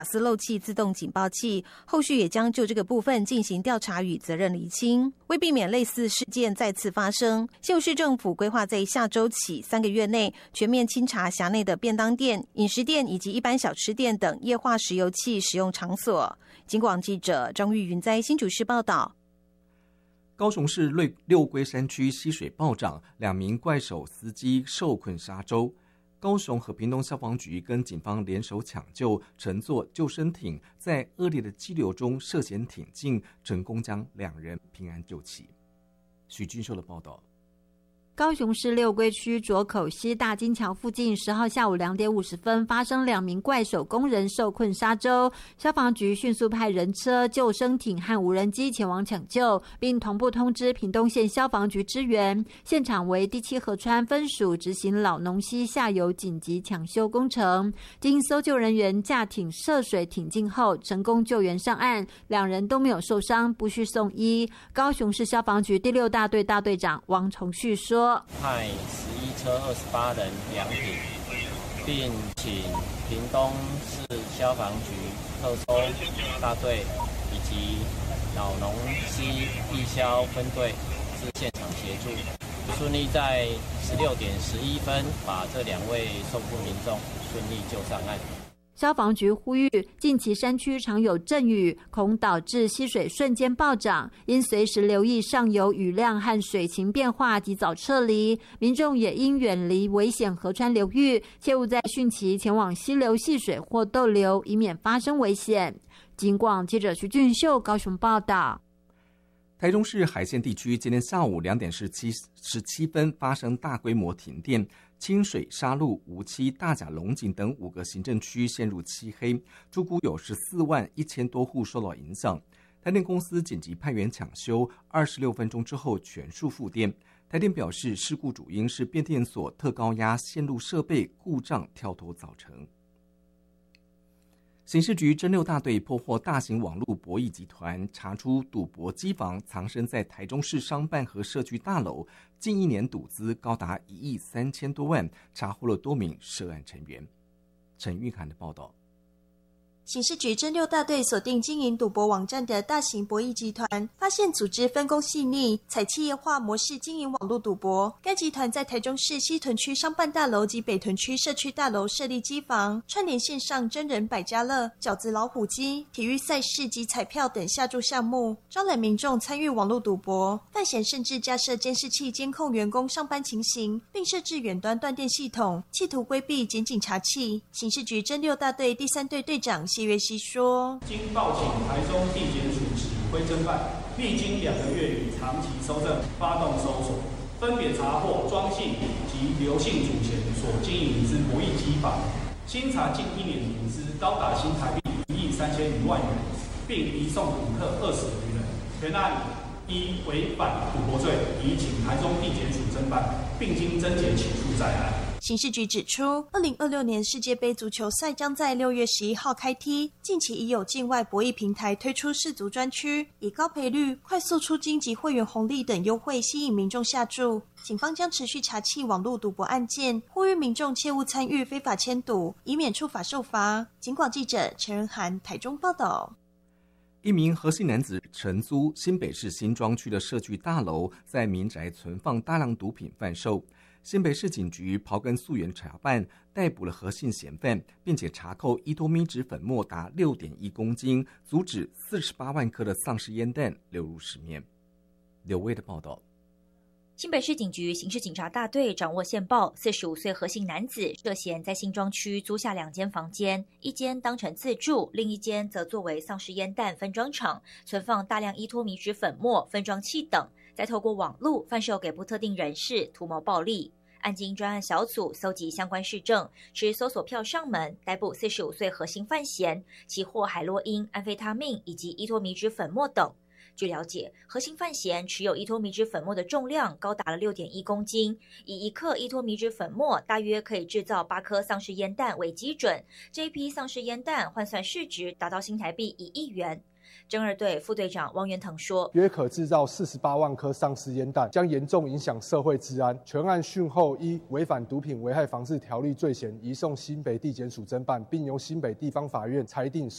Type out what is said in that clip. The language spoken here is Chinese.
斯漏气自动警报器，后续也将就这个部分进行调查与责任厘清。为避免类似事件再次发生，新竹市政府规划在下周起3个月内全面清查辖内的便当店、饮食店以及一般小吃店等液化石油气使用场所。警广记者张玉云在新竹市报道。 高雄市六龟山区溪水暴涨，2名怪手司机受困沙洲。高雄和屏东消防局跟警方联手抢救，乘坐救生艇在恶劣的激流中涉险挺进，成功将2人平安救起。许俊秀的报道。 高雄市六龟区左口溪大金桥附近10号下午2点50分发生2名怪手工人受困沙洲，消防局迅速派人车、救生艇和无人机前往抢救，并同步通知屏东县消防局支援。现场为第7河川分署执行老农溪下游紧急抢修工程，经搜救人员驾艇涉水挺进后，成功救援上岸，2人都没有受伤，不需送医。高雄市消防局第6大队大队长王崇旭说， 派11车28人2艇，并请屏东市消防局特搜大队以及老农溪义消分队至现场协助，顺利在16点11分把这2位受困民众顺利救上岸。 消防局呼吁，近期山区常有阵雨，恐导致溪水瞬间暴涨，应随时留意上游雨量和水情变化，及早撤离。民众也应远离危险河川流域，切勿在汛期前往溪流戏水或逗留，以免发生危险。警广记者徐俊秀高雄报道。 台中市海线地区今天下午2点17分发生大规模停电，清水、沙鹿、梧栖、大甲、龙井等5个行政区陷入漆黑，诸估有14万1000多户受到影响。台电公司紧急派员抢修，26分钟之后全数复电。台电表示，事故主因是变电所特高压线路设备故障跳脱造成。刑事局侦6大队破获大型网络博弈集团，查出赌博机房藏身在台中市商办和社区大楼，近1年赌资高达1亿3000多万，查获了多名涉案成员。陈玉涵的报道。 刑事局侦6大队锁定经营赌博网站的大型博弈集团，发现组织分工细腻，采企业化模式经营网络赌博。该集团在台中市西屯区商办大楼及北屯区社区大楼设立机房，串联线上真人百家乐、饺子老虎机、体育赛事及彩票等下注项目，招揽民众参与网络赌博。犯嫌甚至架设监视器监控员工上班情形，并设置远端断电系统，企图规避检警查缉。刑事局侦6大队第3队队长谢月熙说， 经报请台中地检署指挥侦办，历经2个月与长期搜证，发动搜索，分别查获庄姓及刘姓主嫌所经营之博弈机房，新查近1年赌资高达新台币1亿3000余万元，并移送赌客20余人。全案依违反赌博罪，已请台中地检署侦办，并经侦结起诉在案。 刑事局指出，2026年世界杯足球赛将在6月11号开踢，近期已有境外博弈平台推出世足专区，以高赔率、快速出金及会员红利等优惠吸引民众下注。警方将持续查缉网络赌博案件，呼吁民众切勿参与非法签赌，以免触法受罚。警广记者陈仁涵台中报道。 一名何姓男子承租新北市新庄区的社区大楼，在民宅存放大量毒品贩售。新北市警局刨根溯源查办，逮捕了何姓嫌犯，并且查扣依托咪酯粉末达6.1公斤，阻止48万颗的丧尸烟弹流入市面。刘威的报道。 新北市警局刑事警察大队掌握线报，45岁何姓男子涉嫌在新庄区租下2间房间，一间当成自住，另一间则作为丧尸烟弹分装场，存放大量依托咪酯粉末、分装器等，再透过网路贩售给不特定人士，图谋暴利。案经专案小组搜集相关事证，持搜索票上门，逮捕45岁何姓犯嫌，其获海洛因、安非他命以及依托咪酯粉末等。据了解，何姓犯嫌持有依托咪酯粉末的重量高达了6.1公斤，以1克依托咪酯粉末大约可以制造8颗丧尸烟弹为基准，这一批丧尸烟弹换算市值达到新台币1亿元。侦2队副队长汪元腾说， 约可制造48万颗丧尸烟弹，将严重影响社会治安。全案讯后依违反毒品危害防治条例罪嫌，移送新北地检署侦办，并由新北地方法院裁定